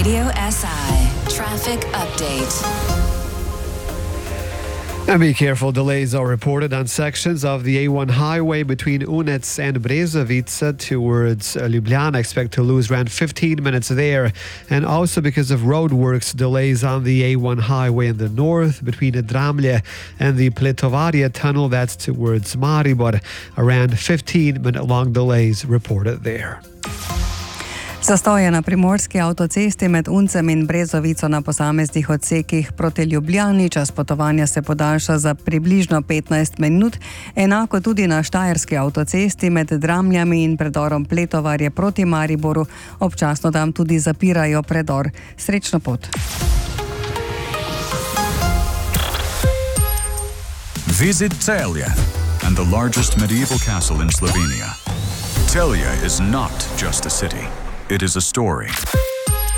Radio SI Traffic Update. And be careful, delays are reported on sections of the A1 highway between Unec and Brezovica towards Ljubljana. Expect to lose around 15 minutes there. And also because of roadworks, delays on the A1 highway in the north between Dramlje and the Pletovaria tunnel, that's towards Maribor. Around 15-minute-long delays reported there. Zastoje na primorski avtocesti med Uncem in Brezovico na posameznih odsekih proti Ljubljani. Čas potovanja se podaljša za približno 15 minut. Enako tudi na štajerski avtocesti med Dramljami in predorom Pletovarje proti Mariboru. Občasno tam tudi zapirajo predor. Srečno pot. Visit Celje and the largest medieval castle in Slovenia. Celje is not just a city. It is a story.